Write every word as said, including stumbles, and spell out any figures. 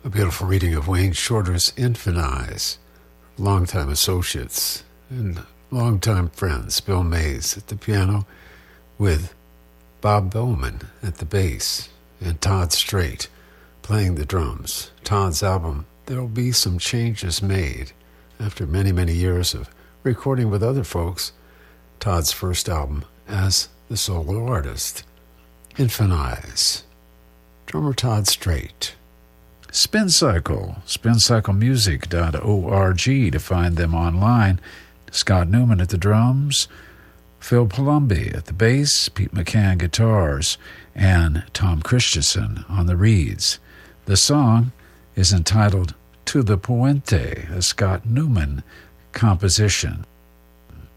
A beautiful reading of Wayne Shorter's Infinize. Longtime associates and longtime friends, Bill Mays at the piano with Bob Bowman at the bass and Todd Straight playing the drums. Todd's album, There'll Be Some Changes Made. After many, many years of recording with other folks, Todd's first album as the solo artist. Infinize. Drummer Todd Straight. Spin Cycle, spin cycle music dot org to find them online. Scott Newman at the drums, Phil Palumbi at the bass, Pete McCann guitars, and Tom Christensen on the reeds. The song is entitled To the Puente, a Scott Newman composition.